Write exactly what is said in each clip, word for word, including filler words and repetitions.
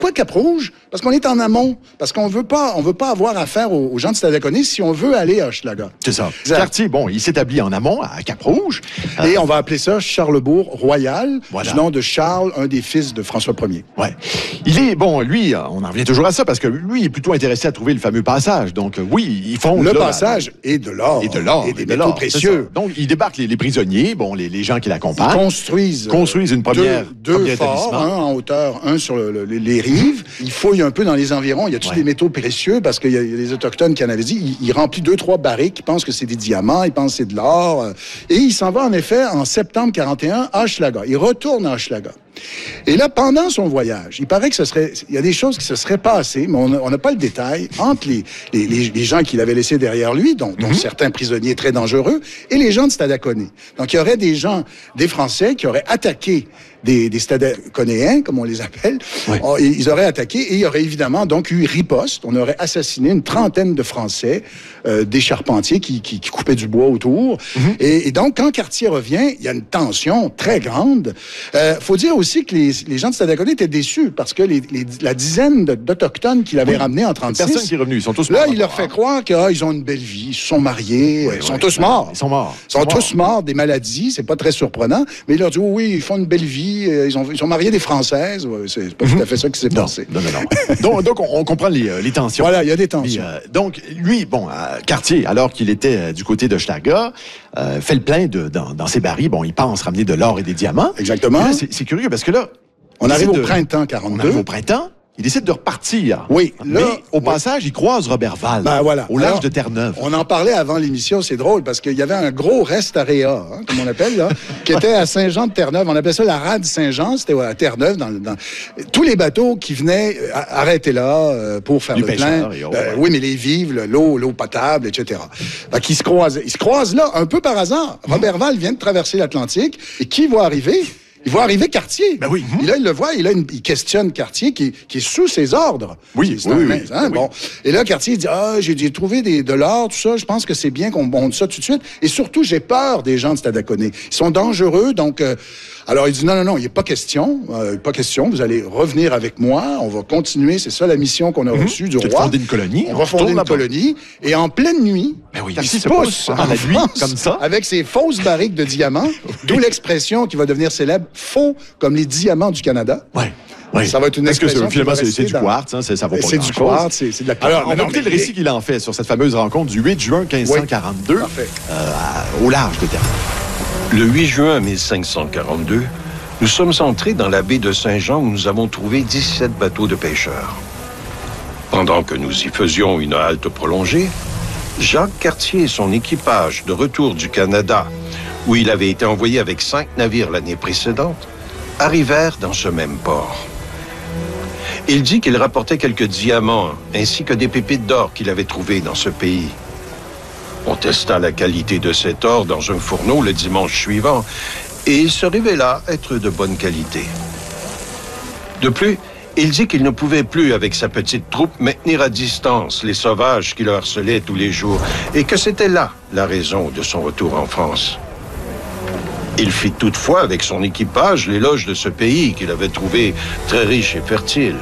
Pourquoi Cap-Rouge? Parce qu'on est en amont. Parce qu'on veut pas, on veut pas avoir affaire aux, aux gens de Stadacone si on veut aller à Hochelaga. C'est ça. Exact. Cartier, bon, il s'établit en amont, à Cap-Rouge. Et Euh, on va appeler ça Charlesbourg Royal, Voilà. du nom de Charles, un des fils de François Ier. Ouais. Il est, bon, lui, on en revient toujours à ça, parce que lui, il est plutôt intéressé à trouver le fameux passage. Donc, euh, oui, ils font... Le là, passage est de l'or. Et de l'or. Et des de métaux l'or, précieux. c'est ça. Donc, il débarque les, les prisonniers, bon, les, les gens qui Ils l'accompagnent. construisent, Construisent une première, deux, deux premier forts, établissement. un en hauteur, un sur le, le, les rives. Il fouille un peu dans les environs. Il y a tous Ouais. des métaux précieux parce qu'il y a les Autochtones qui en avaient dit. Il, il remplit deux, trois barriques. Il pense que c'est des diamants. Il pense que c'est de l'or. Et il s'en va en effet en septembre quarante et un à Hochelaga. Il retourne à Hochelaga. Et là, pendant son voyage, il paraît que ce serait, il y a des choses qui se seraient passées, mais on n'a pas le détail, entre les, les, les, les gens qu'il avait laissés derrière lui, dont, dont mm-hmm. certains prisonniers très dangereux, et les gens de Stadacone. Donc, il y aurait des gens, des Français, qui auraient attaqué des, des Stadaconéens, comme on les appelle. Oui. Ils auraient attaqué, et il y aurait évidemment donc eu riposte. On aurait assassiné une trentaine de Français, euh, des charpentiers qui, qui, qui coupaient du bois autour. Mm-hmm. Et, et donc, quand Cartier revient, il y a une tension très grande. Euh, faut dire aussi que les, les gens de Stadacone étaient déçus parce que les, les, la dizaine d'Autochtones qu'il avait oui. ramenés en trente-six... Personne qui est revenu, ils sont tous morts. Là, il leur fait croire qu'ils ah, ont une belle vie, ils se sont mariés, oui, ils sont oui, tous morts. Ils sont morts. Ils sont, sont tous morts. morts des maladies, c'est pas très surprenant. Mais il leur dit, oh, oui, ils font une belle vie, ils, ont, ils sont mariés des Françaises. Ouais, c'est pas mm-hmm. tout à fait ça qui s'est passé. Non, non, non. donc, donc, on, on comprend les, les tensions. Voilà, il y a des tensions. Mais, euh, donc, lui, bon, euh, Cartier, alors qu'il était euh, du côté de Hochelaga, euh, fait le plein de, dans, dans ses barils. Bon, il pense ramener de l'or et des diamants. Exactement. C'est curieux parce que là, on arrive au de, printemps quarante-deux. On arrive au printemps. Il décide de repartir. Oui. Là, mais au oui. passage, il croise Roberval. Ben, voilà. Au large Alors, de Terre-Neuve. On en parlait avant l'émission, c'est drôle, parce qu'il y avait un gros restaréa, hein, comme on appelle, là, qui était à Saint-Jean-de-Terre-Neuve. On appelait ça la rade Saint-Jean, c'était à Terre-Neuve. Dans, dans... Tous les bateaux qui venaient euh, arrêtaient là euh, pour faire du le plein. Et oh, euh, ouais. Oui, mais les vives, l'eau, l'eau potable, et cetera. Donc, ils se croisent. Ils se croisent là, un peu par hasard. Mmh. Roberval vient de traverser l'Atlantique, et qui va arriver? Il voit arriver Cartier. Ben oui. Et là, il le voit, il, a une, il questionne Cartier qui, qui est sous ses ordres. Oui, c'est oui, oui, mince, hein? oui. Bon. Et là, Cartier dit, ah, j'ai, j'ai trouvé des, de l'or, tout ça, je pense que c'est bien qu'on monte ça tout de suite. Et surtout, j'ai peur des gens de Stadacone. Ils sont dangereux, donc... Euh, alors, il dit, non, non, non, il n'est pas question, euh, pas question, vous allez revenir avec moi, on va continuer, c'est ça la mission qu'on a mm-hmm. reçue du c'est roi. fonder une colonie. On, on va fonder une colonie, et en pleine nuit, ben oui, il se se pousse en la nuit, comme ça, avec ses fausses barriques de diamants, d'où l'expression qui va devenir célèbre, faux comme les diamants du Canada. Oui. Oui. Ça va être une Parce expression que finalement, c'est, c'est du dans... quartz, hein, c'est, ça vaut pas c'est du quartz, c'est, c'est de la Alors, on va écouter le récit qu'il en fait sur cette fameuse rencontre du huit juin quinze cent quarante-deux, oui. euh, à, au large de Terre. Le huit juin mille cinq cent quarante-deux, nous sommes entrés dans la baie de Saint-Jean où nous avons trouvé dix-sept bateaux de pêcheurs. Pendant que nous y faisions une halte prolongée, Jacques Cartier et son équipage de retour du Canada, où il avait été envoyé avec cinq navires l'année précédente, arrivèrent dans ce même port. Il dit qu'il rapportait quelques diamants ainsi que des pépites d'or qu'il avait trouvées dans ce pays. On testa la qualité de cet or dans un fourneau le dimanche suivant et il se révéla être de bonne qualité. De plus, il dit qu'il ne pouvait plus, avec sa petite troupe, maintenir à distance les sauvages qui le harcelaient tous les jours et que c'était là la raison de son retour en France. Il fit toutefois avec son équipage l'éloge de ce pays qu'il avait trouvé très riche et fertile.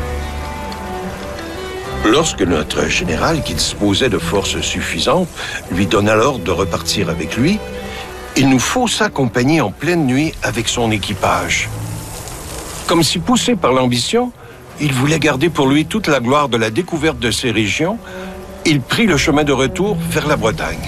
Lorsque notre général, qui disposait de forces suffisantes, lui donna l'ordre de repartir avec lui, il nous faussa compagnie en pleine nuit avec son équipage. Comme si poussé par l'ambition, il voulait garder pour lui toute la gloire de la découverte de ces régions. Il prit le chemin de retour vers la Bretagne.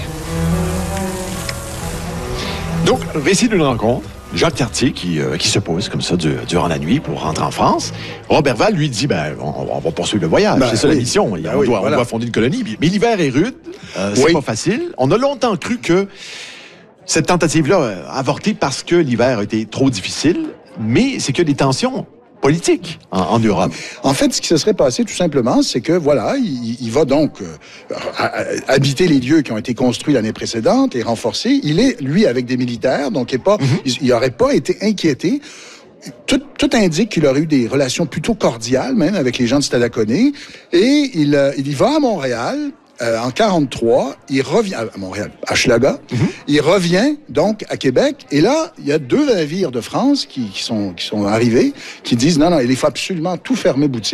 Donc, récit d'une rencontre. Jacques Cartier qui, euh, qui se pose comme ça du, durant la nuit pour rentrer en France. Roberval lui dit, ben, on, on va poursuivre le voyage. Ben, c'est ça oui. la mission. Ben, on, oui, doit, voilà. on doit fonder une colonie. Mais l'hiver est rude. Euh, c'est oui. pas facile. On a longtemps cru que cette tentative-là a avorté parce que l'hiver a été trop difficile. Mais c'est que des tensions politique en, en Europe. En fait, ce qui se serait passé, tout simplement, c'est que, voilà, il, il va donc euh, habiter les lieux qui ont été construits l'année précédente et renforcés. Il est, lui, avec des militaires, donc il pas, mm-hmm. il n'aurait pas été inquiété. Tout, tout indique qu'il aurait eu des relations plutôt cordiales, même, avec les gens de Stadacone. Et il, euh, il y va à Montréal. Euh, en quarante-trois, il revient à Montréal, à Hochelaga. Mm-hmm. Il revient donc à Québec. Et là, il y a deux navires de France qui, qui, sont, qui sont arrivés, qui disent non, non, il faut absolument tout fermer boutique.